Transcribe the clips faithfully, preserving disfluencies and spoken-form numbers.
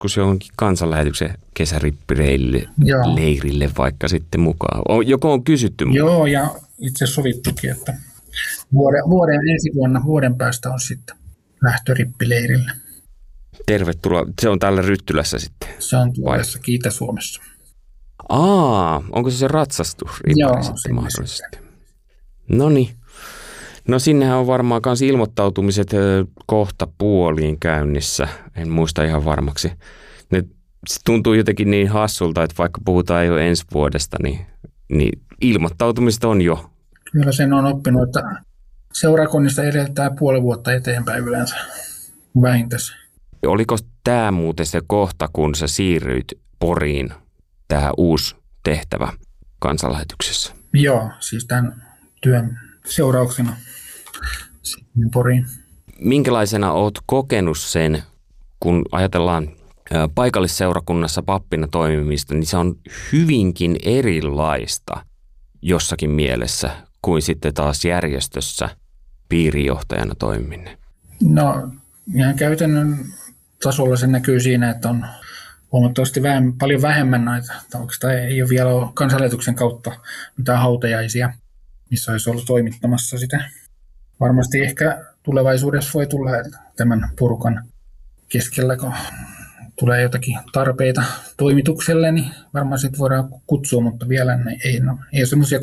joskus johonkin kansanlähetyksen kesärippireille leirille vaikka sitten mukaan? On, joko on kysytty? Joo, ja itse sovittukin, että vuoden, vuoden ensi vuonna, vuoden päästä on sitten lähtörippileirille. Tervetuloa. Se on täällä Ryttylässä sitten? Se on tuossa Kiitä-Suomessa. Aa, onko se se ratsastus? Joo, sitten mahdollisesti. Noniin. No sinnehän on varmaan myös ilmoittautumiset kohta puoliin käynnissä. En muista ihan varmaksi. Ne tuntuu jotenkin niin hassulta, että vaikka puhutaan jo ensi vuodesta, niin, niin ilmoittautumiset on jo. Kyllä sen on oppinut, että seurakunnista edeltää puoli vuotta eteenpäin yleensä vähintään. Oliko tämä muuten se kohta, kun sä siirryit Poriin, tähän uusi tehtävä kansanlähetyksessä? Joo, siis tämän työn seurauksena sitten Poriin. Minkälaisena oot kokenut sen, kun ajatellaan paikallisseurakunnassa pappina toimimista, niin se on hyvinkin erilaista jossakin mielessä kuin sitten taas järjestössä piirijohtajana toimiminen? No ihan käytännön tasolla se näkyy siinä, että on huomattavasti vähemmän, paljon vähemmän näitä, oikeastaan ei ole vielä kansanlähetyksen kautta mitään hautajaisia, missä olisi ollut toimittamassa sitä. Varmasti ehkä tulevaisuudessa voi tulla tämän porukan keskellä, kun tulee jotakin tarpeita toimitukselle, niin varmaan sitten voidaan kutsua, mutta vielä ei, no, ei ole semmoisia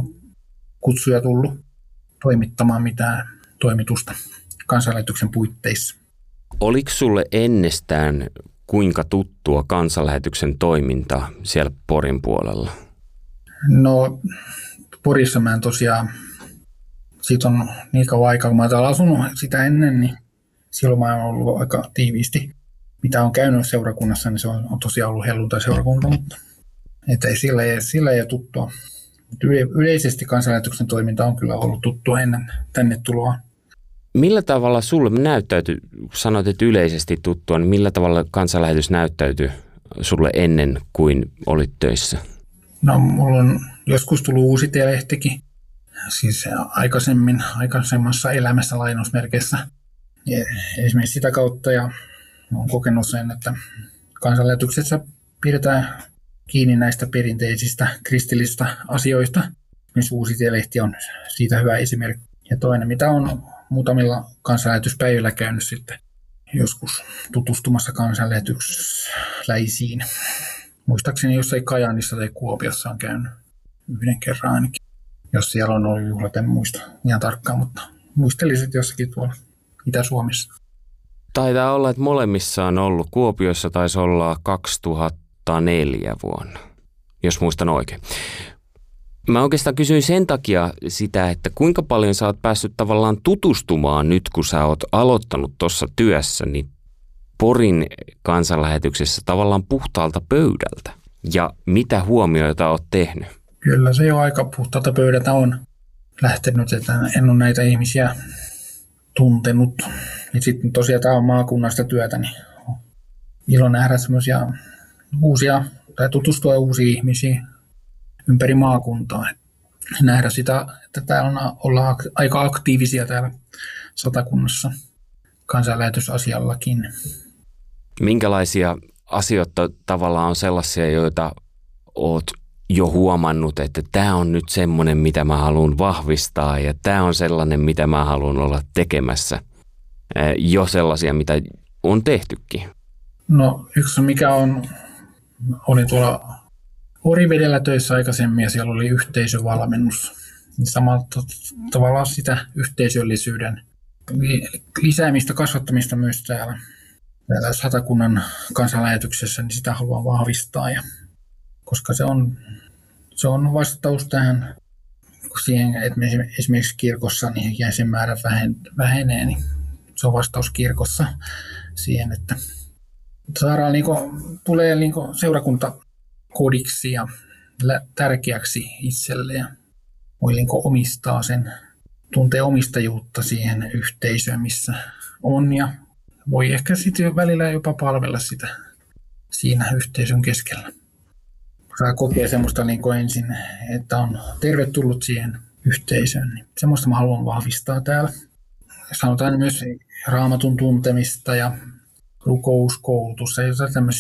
kutsuja tullut toimittamaan mitään toimitusta kansanlähetyksen puitteissa. Oliko sulle ennestään kuinka tuttua kansanlähetyksen toiminta siellä Porin puolella? No Porissa mä en tosiaan, siitä on niin kauan aikaa, kun mä oon täällä asunut sitä ennen, niin silloin mä oon ollut aika tiiviisti. Mitä on käynyt seurakunnassa, niin se on, on tosiaan ollut helluntai-seurakunta, mutta että ei, sillä, ei, sillä ei ole tuttua. Yleisesti kansanlähetyksen toiminta on kyllä ollut tuttua ennen tänne tuloa. Millä tavalla sulle näyttäytyi, kun sanoit, että yleisesti tuttua, niin millä tavalla kansanlähetys näyttäytyi sulle ennen kuin olit töissä? No mulla on joskus tullut uusi telehtikin, siis aikaisemmin, aikaisemmassa elämässä lainausmerkeissä. Ja esimerkiksi sitä kautta ja olen kokenut sen, että kansanlähetyksessä pidetään kiinni näistä perinteisistä kristillisistä asioista, missä uusi tielehti on siitä hyvä esimerkki. Ja toinen, mitä on muutamilla kansanlähetyspäivillä käynyt sitten joskus tutustumassa kansanlähetysläisiin. Muistaakseni jossain Kajaanissa tai Kuopiossa on käynyt yhden kerran ainakin. Jos siellä on ollut juhlat, en muista ihan tarkkaan, mutta muistelisin jossakin tuolla Itä-Suomessa. Taitaa olla, että molemmissa on ollut. Kuopiossa taisi olla kaksituhattaneljä vuonna, jos muistan oikein. Mä oikeastaan kysyin sen takia sitä, että kuinka paljon sä oot päässyt tavallaan tutustumaan nyt, kun sä oot aloittanut tuossa työssä, niin Porin kansanlähetyksessä tavallaan puhtaalta pöydältä. Ja mitä huomioita oot tehnyt? Kyllä se jo aika puhtaalta pöydältä on lähtenyt, että en ole näitä ihmisiä tuntenut. Ja sitten tosiaan tämä on maakunnasta työtä, niin ilo nähdä semmoisia uusia, tai tutustua uusiin ihmisiin ympäri maakuntaa. Nähdä sitä, että täällä on, ollaan aika aktiivisia täällä Satakunnassa kansanlähetysasiallakin. Minkälaisia asioita tavallaan on sellaisia, joita oot jo huomannut, että tämä on nyt semmoinen, mitä mä haluan vahvistaa ja tämä on sellainen, mitä mä haluan olla tekemässä. Jo sellaisia, mitä on tehtykin. No yksi, mikä on, olin tuolla Orivedellä töissä aikaisemmin ja siellä oli yhteisövalmennus. Samalla tavalla sitä yhteisöllisyyden lisäämistä, kasvattamista myös täällä, täällä Satakunnan kansanlähetyksessä, niin sitä haluan vahvistaa. Ja, koska se on, se on vastaus tähän, siihen, että esimerkiksi kirkossa niin jäsenmäärä vähenee, niin se on vastaus kirkossa siihen, että saadaan, niin kuin, tulee niin kuin seurakuntakodiksi ja tärkeäksi itselle ja voi niin kuin omistaa sen, tuntee omistajuutta siihen yhteisöön, missä on ja voi ehkä sitten välillä jopa palvella sitä siinä yhteisön keskellä. Saa kokea semmoista niin kuin ensin, että on tervetullut siihen yhteisöön, niin semmoista mä haluan vahvistaa täällä. Sanotaan myös Raamatun tuntemista ja rukouskoulutus, ei ole tämmöisiä